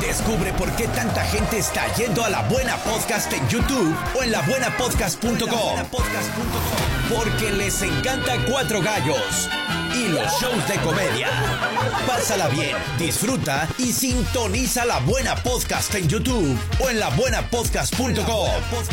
Descubre por qué tanta gente está yendo a La Buena Podcast en YouTube o en labuenapodcast.com. Porque les encanta Cuatro Gallos y los shows de comedia. Pásala bien, disfruta y sintoniza La Buena Podcast en YouTube o en labuenapodcast.com.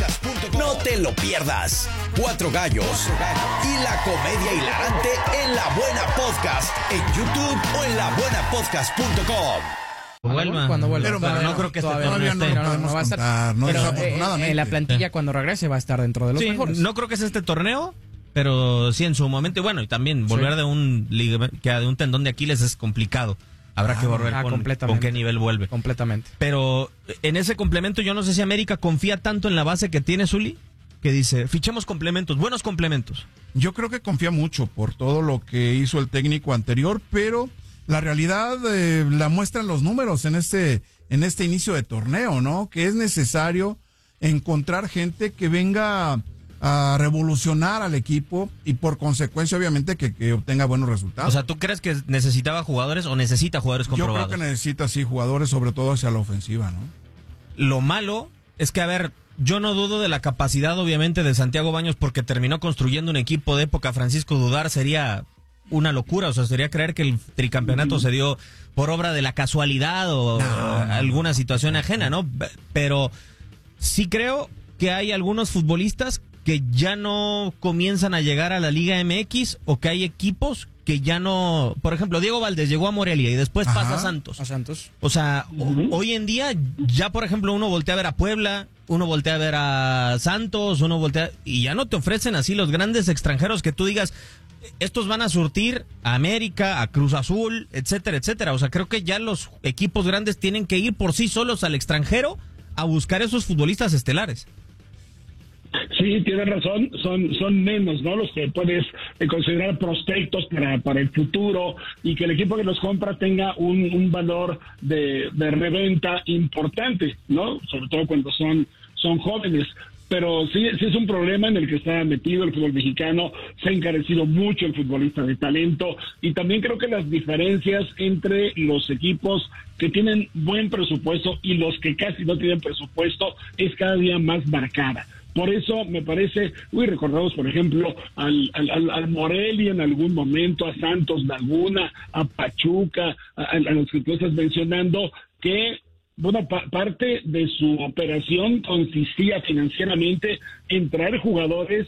No te lo pierdas. Cuatro Gallos y la comedia hilarante en La Buena Podcast en YouTube o en labuenapodcast.com. Cuando vuelva. Pero no creo que todavía no va a estar. No, desafortunadamente. En la plantilla cuando regrese va a estar dentro de los mejores. No creo que sea este torneo, pero sí en su momento. Y bueno, y también volver de un tendón de Aquiles es complicado. Habrá que volver con qué nivel vuelve. Completamente. Pero en ese complemento yo no sé si América confía tanto en la base que tiene Zuli, que dice, fichemos complementos, buenos complementos. Yo creo que confía mucho por todo lo que hizo el técnico anterior, pero la realidad la muestran los números en este inicio de torneo, ¿no? Que es necesario encontrar gente que venga a revolucionar al equipo y por consecuencia obviamente que obtenga buenos resultados. O sea, ¿tú crees que necesitaba jugadores o necesita jugadores comprobados? Yo creo que necesita sí jugadores, sobre todo hacia la ofensiva, ¿no? Lo malo es que, a ver, yo no dudo de la capacidad obviamente de Santiago Baños porque terminó construyendo un equipo de época. Francisco, dudar sería una locura, o sea, sería creer que el tricampeonato se dio por obra de la casualidad o alguna situación ajena, ¿no? Pero sí creo que hay algunos futbolistas que ya no comienzan a llegar a la Liga MX o que hay equipos que ya no... Por ejemplo, Diego Valdés llegó a Morelia y después pasa a Santos. O sea, hoy en día ya, por ejemplo, uno voltea a ver a Puebla, uno voltea a ver a Santos, y ya no te ofrecen así los grandes extranjeros que tú digas, estos van a surtir a América, a Cruz Azul, etcétera, etcétera. O sea, creo que ya los equipos grandes tienen que ir por sí solos al extranjero a buscar esos futbolistas estelares. Sí, tienes razón, son menos, ¿no? Los que puedes considerar prospectos para el futuro y que el equipo que los compra tenga un valor de reventa importante, ¿no? Sobre todo cuando son jóvenes. Pero sí es un problema en el que está metido el fútbol mexicano, se ha encarecido mucho el futbolista de talento y también creo que las diferencias entre los equipos que tienen buen presupuesto y los que casi no tienen presupuesto es cada día más marcada. Por eso me parece, recordamos por ejemplo al Morelia en algún momento, a Santos Laguna, a Pachuca, a los que tú estás mencionando, que parte de su operación consistía financieramente en traer jugadores,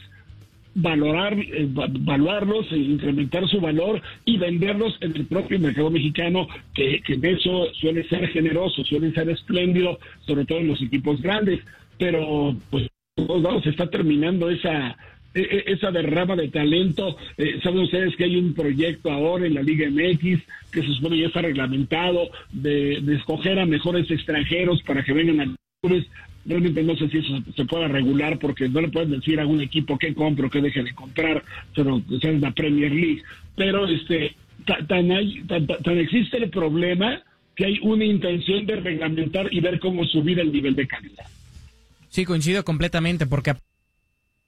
valuarlos, incrementar su valor y venderlos en el propio mercado mexicano, que de eso suele ser generoso, suele ser espléndido, sobre todo en los equipos grandes, pero pues todos lados se está terminando esa derrama de talento. Saben ustedes que hay un proyecto ahora en la Liga MX que se supone ya está reglamentado de escoger a mejores extranjeros para que vengan a clubes. Realmente no sé si eso se pueda regular porque no le puedes decir a un equipo qué compra o qué deje de comprar, pero es la Premier League. Pero tan existe el problema que hay una intención de reglamentar y ver cómo subir el nivel de calidad. Sí, coincido completamente porque